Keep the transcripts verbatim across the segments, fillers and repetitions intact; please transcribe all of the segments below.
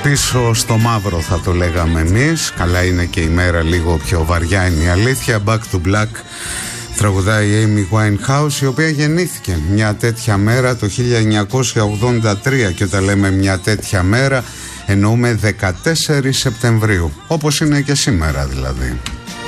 Πίσω στο μαύρο θα το λέγαμε εμείς. Καλά είναι και η μέρα λίγο πιο βαριά, είναι η αλήθεια. Back to Black τραγουδάει η Amy Winehouse, η οποία γεννήθηκε μια τέτοια μέρα το χίλια εννιακόσια ογδόντα τρία, και όταν λέμε μια τέτοια μέρα εννοούμε δεκατέσσερις Σεπτεμβρίου, όπως είναι και σήμερα δηλαδή.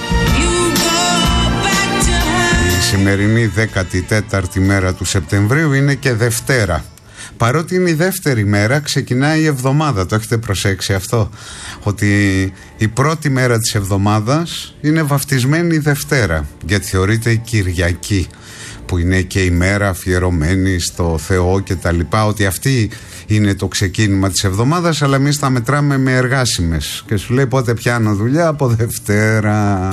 Η σημερινή δέκατη τέταρτη μέρα του Σεπτεμβρίου είναι και Δευτέρα. Παρότι είναι η δεύτερη μέρα, ξεκινάει η εβδομάδα. Το έχετε προσέξει αυτό? Ότι η πρώτη μέρα της εβδομάδας είναι βαφτισμένη η Δευτέρα, γιατί θεωρείται η Κυριακή, που είναι και η μέρα αφιερωμένη στο Θεό και τα λοιπά, ότι αυτή είναι το ξεκίνημα της εβδομάδας, αλλά εμείς τα μετράμε με εργάσιμες. Και σου λέει πότε πιάνω δουλειά? Από Δευτέρα.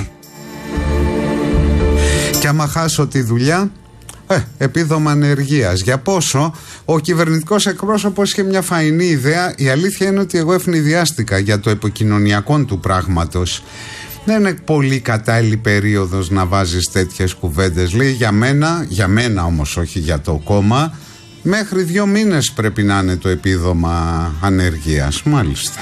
Και άμα χάσω τη δουλειά, Ε, επίδομα ανεργίας. Για πόσο? Ο κυβερνητικός εκπρόσωπος είχε μια φαϊνή ιδέα. Η αλήθεια είναι ότι εγώ ευνηδιάστηκα για το επικοινωνιακό του πράγματος. Δεν είναι πολύ κατάλληλη περίοδος να βάζεις τέτοιες κουβέντες. Λέει για μένα, για μένα όμως, όχι για το κόμμα, μέχρι δύο μήνες πρέπει να είναι το επίδομα ανεργίας. Μάλιστα.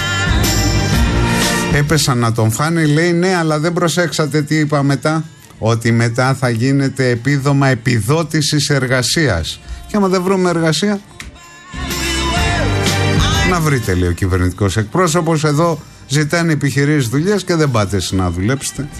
Έπεσα να τον φάνε, λέει ναι, αλλά δεν προσέξατε τι είπα μετά? Ότι μετά θα γίνεται επίδομα επιδότησης εργασίας. Και άμα δεν βρούμε εργασία, να βρείτε, λέει ο κυβερνητικός εκπρόσωπος. Εδώ ζητάνε επιχειρήσεις δουλειές και δεν πάτε εσείς να δουλέψετε.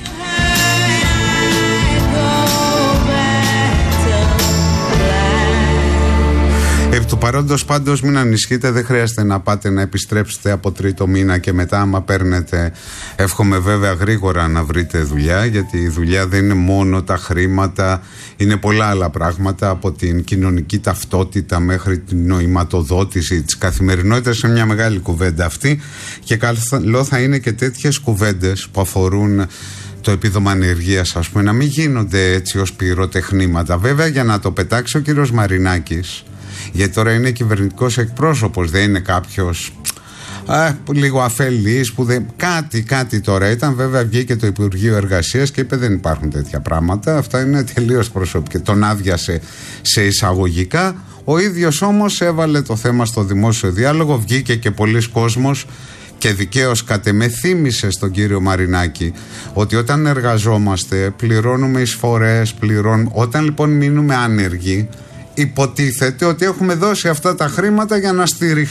Επί του παρόντος πάντως μην ανησυχείτε, δεν χρειάζεται να πάτε να επιστρέψετε από τρίτο μήνα και μετά άμα παίρνετε, εύχομαι βέβαια γρήγορα να βρείτε δουλειά, γιατί η δουλειά δεν είναι μόνο τα χρήματα, είναι πολλά άλλα πράγματα, από την κοινωνική ταυτότητα μέχρι την νοηματοδότηση της καθημερινότητας. Είναι μια μεγάλη κουβέντα αυτή, και καλό θα είναι και τέτοιες κουβέντες που αφορούν το επίδομα ανεργίας, ας πούμε, να μην γίνονται έτσι ως πυροτεχνήματα. Βέβαια, για να το πετάξει ο κύριος Μαρινάκης, γιατί τώρα είναι κυβερνητικός εκπρόσωπος, δεν είναι κάποιος α, που λίγο αφελής που δεν... κάτι, κάτι τώρα ήταν. Βέβαια βγήκε το Υπουργείο Εργασίας και είπε δεν υπάρχουν τέτοια πράγματα, αυτά είναι τελείως προσωπικά, τον άδειασε σε εισαγωγικά. Ο ίδιος όμως έβαλε το θέμα στο δημόσιο διάλογο, βγήκε και πολλοί κόσμος και δικαίως κατ' εμέ θύμισε στον κύριο Μαρινάκη ότι όταν εργαζόμαστε πληρώνουμε εισφορές, πληρώνουμε... όταν λοιπόν μείνουμε άνεργοι, υποτίθεται ότι έχουμε δώσει αυτά τα χρήματα για να στηριχθούμε